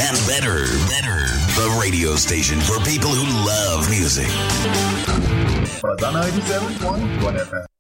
and better. The radio station for people who love music. Fazan 97.1 FM.